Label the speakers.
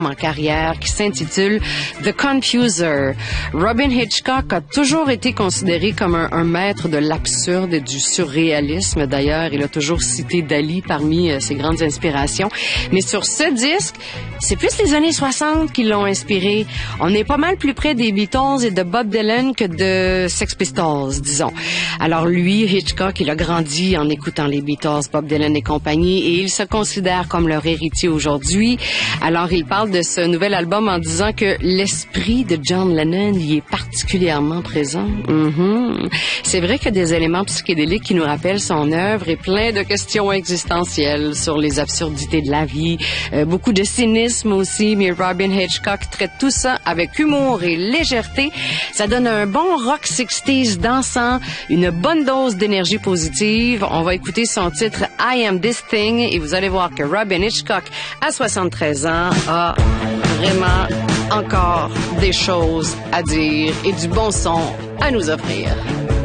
Speaker 1: en carrière qui s'intitule The Confuser. Robin Hitchcock a toujours été considéré comme un maître de l'absurde et du surréalisme. D'ailleurs, il a toujours cité Dali parmi ses grandes inspirations. Mais sur ce disque, c'est plus les années 60 qui l'ont inspiré. On est pas mal plus près des Beatles et de Bob Dylan que de Sex Pistols, disons. Alors lui, Hitchcock, il a grandi en écoutant les Beatles, Bob Dylan et compagnie, et il se considère comme leur héritier aujourd'hui. Alors il parle de ce nouvel album en disant que l'esprit de John Lennon y est particulièrement présent. C'est vrai qu'il y a des éléments psychédéliques qui nous rappellent son œuvre et plein de questions existentielles sur les absurdités de la vie, beaucoup de cynisme aussi, mais Robin Hitchcock traite tout ça avec humour et légèreté. Ça donne un bon rock 60s dansant, une bonne dose d'énergie positive. On va écouter son titre I Am This Thing et vous allez voir que Robin Hitchcock, à 73 ans, a vraiment encore des choses à dire et du bon son à nous offrir.